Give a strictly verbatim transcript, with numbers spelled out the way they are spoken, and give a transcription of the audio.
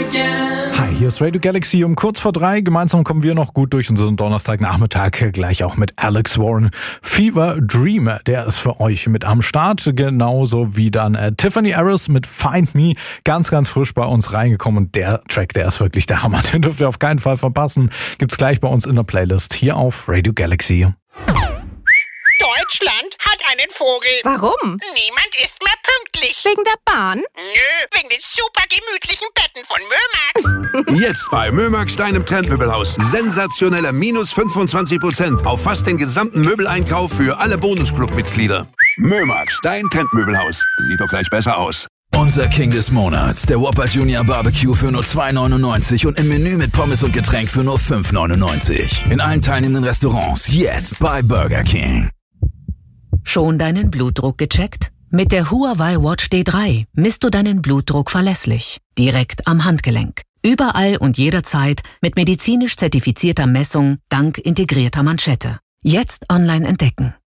Hi, hier ist Radio Galaxy um kurz vor drei. Gemeinsam kommen wir noch gut durch unseren Donnerstagnachmittag, gleich auch mit Alex Warren. Fever Dreamer, der ist für euch mit am Start, genauso wie dann äh, Tiffany Harris mit Find Me, ganz, ganz frisch bei uns reingekommen. Und der Track, der ist wirklich der Hammer, den dürft ihr auf keinen Fall verpassen. Gibt's gleich bei uns in der Playlist hier auf Radio Galaxy. Deutschland hat einen Vogel. Warum? Niemand ist mehr pünktlich. Wegen der Bahn? Nö, wegen den super gemütlichen Betten von Mömax. Jetzt bei Mömax, deinem Trendmöbelhaus. Sensationelle minus fünfundzwanzig Prozent auf fast den gesamten Möbeleinkauf für alle Bonusclub-Mitglieder. Mömax, dein Trendmöbelhaus. Sieht doch gleich besser aus. Unser King des Monats, der Whopper Junior Barbecue für nur zwei neunundneunzig und im Menü mit Pommes und Getränk für nur fünf neunundneunzig. In allen teilnehmenden Restaurants jetzt bei Burger King. Schon deinen Blutdruck gecheckt? Mit der Huawei Watch D drei misst du deinen Blutdruck verlässlich, direkt am Handgelenk. Überall und jederzeit mit medizinisch zertifizierter Messung dank integrierter Manschette. Jetzt online entdecken.